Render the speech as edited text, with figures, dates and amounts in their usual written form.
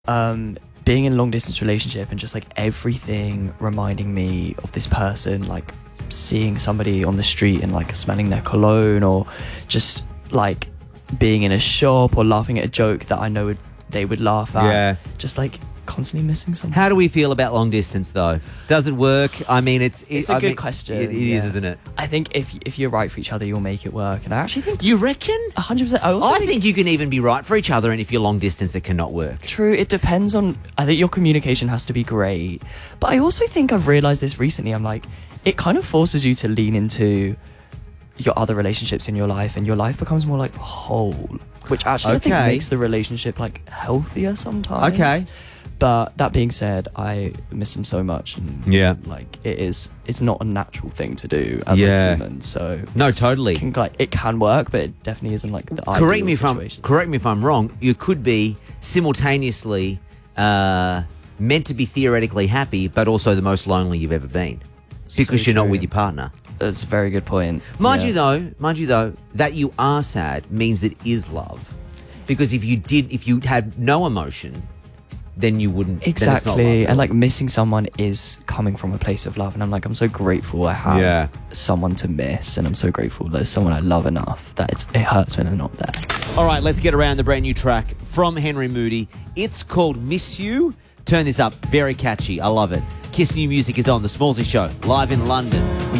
Being in a long distance relationship and just like everything reminding me of this person, like seeing somebody on the street and like smelling their cologne, or just like being in a shop or laughing at a joke that I know they would laugh at. Yeah. Just like constantly missing something. How do we feel about long distance, though? Does it work? I mean, it's a good question. It is, isn't it? I think if you're right for each other, you'll make it work. And I actually think You reckon? 100%. I think you can even be right for each other, and if you're long distance, it cannot work. True, it depends on... I think your communication has to be great. But I also think I've realised this recently. I'm like, it kind of forces you to lean into your other relationships in your life, and your life becomes more like whole, which actually I think makes the relationship like healthier sometimes. Okay. But that being said, I miss them so much, and like it's not a natural thing to do as a human. So no, totally, it can work, but it definitely isn't like the ideal situation. Correct me if I'm wrong. You could be simultaneously meant to be theoretically happy, but also the most lonely you've ever been because you're not with your partner. That's a very good point. Mind you though, that you are sad means that it is love, because if you had no emotion, then you wouldn't. Exactly. And like missing someone is coming from a place of love, and I'm so grateful I have someone to miss, and I'm so grateful there's someone I love enough that it hurts when they're not there. All right, let's get around the brand new track from Henry Moody. It's called Miss You. Turn this up, very catchy, I love it. Kiss New Music is on The Smallsy Show, live in London.